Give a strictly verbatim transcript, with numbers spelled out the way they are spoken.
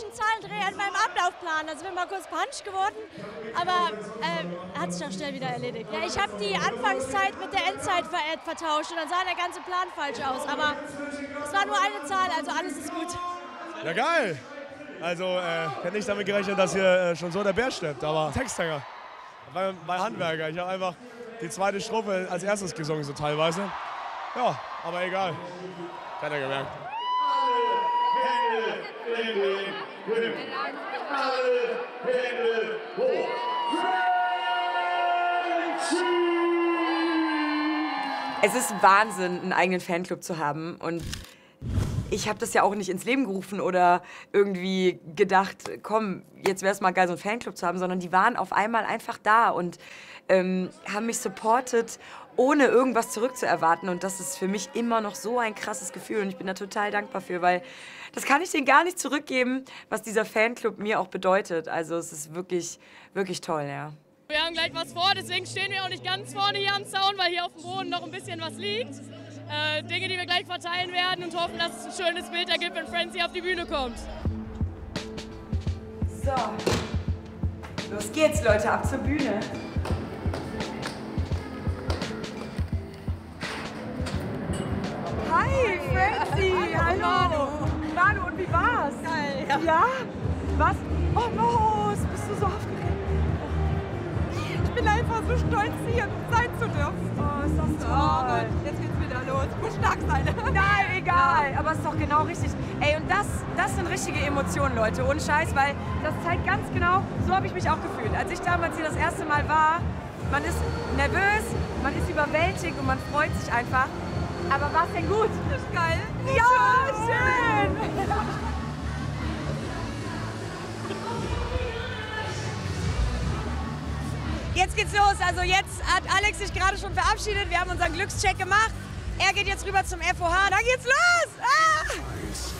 einen Zahlendreher in meinem Ablaufplan. Also bin mal kurz Punch geworden, aber äh, hat sich auch schnell wieder erledigt. Ja, ich habe die Anfangszeit mit der Endzeit ver äh, vertauscht und dann sah der ganze Plan falsch aus. Aber es war nur eine Zahl, also alles ist gut. Ja, geil. Also, äh, ich hätte nicht damit gerechnet, dass hier äh, schon so der Bär stirbt, aber Texthänger. Bei, bei Handwerker. Ich habe einfach die zweite Strophe als erstes gesungen, so teilweise. Ja, aber egal. Keiner gemerkt. Alle Hände in den Himmel. Alle Hände hoch. Es ist Wahnsinn, einen eigenen Fanclub zu haben. Und ich habe das ja auch nicht ins Leben gerufen oder irgendwie gedacht, komm, jetzt wäre es mal geil, so einen Fanclub zu haben, sondern die waren auf einmal einfach da und ähm, haben mich supportet, ohne irgendwas zurückzuerwarten. Und das ist für mich immer noch so ein krasses Gefühl und ich bin da total dankbar für, weil das kann ich denen gar nicht zurückgeben, was dieser Fanclub mir auch bedeutet. Also es ist wirklich, wirklich toll, ja. Wir haben gleich was vor, deswegen stehen wir auch nicht ganz vorne hier am Zaun, weil hier auf dem Boden noch ein bisschen was liegt. Äh, Dinge, die wir gleich verteilen werden und hoffen, dass es ein schönes Bild ergibt, wenn Frenzy auf die Bühne kommt. So, los geht's, Leute, ab zur Bühne. Hi, Frenzy, hallo. Hallo, und wie war's? Geil, ja. Ja? Was? Oh, los, bist du so aufgeregt? Ich bin einfach so stolz, hier sein zu dürfen. Oh, ist das toll. Oh, jetzt geht's wieder los. Muss stark sein. Nein, egal, aber es ist doch genau richtig. Ey, und das, das sind richtige Emotionen, Leute, ohne Scheiß, weil das zeigt ganz genau, so habe ich mich auch gefühlt. Als ich damals hier das erste Mal war, man ist nervös, man ist überwältigt und man freut sich einfach. Aber war's denn gut? Das ist geil. Ja, schön. Jetzt geht's los. Also jetzt hat Alex sich gerade schon verabschiedet. Wir haben unseren Glückscheck gemacht. Er geht jetzt rüber zum F O H. Dann geht's los. Ah!